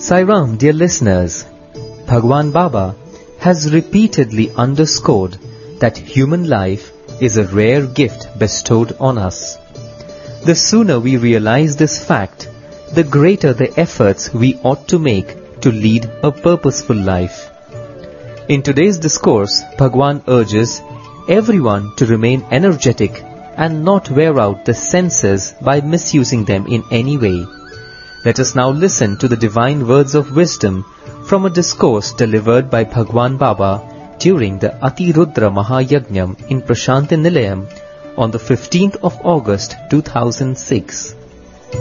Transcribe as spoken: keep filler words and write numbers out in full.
Sai Ram, dear listeners, Bhagwan Baba has repeatedly underscored that human life is a rare gift bestowed on us. The sooner we realize this fact, the greater the efforts we ought to make to lead a purposeful life. In today's discourse, Bhagwan urges everyone to remain energetic and not wear out the senses by misusing them in any way. Let us now listen to the divine words of wisdom from a discourse delivered by Bhagwan Baba during the Atirudra Mahayajnam in Prashanti Nilayam on the fifteenth of August two thousand six.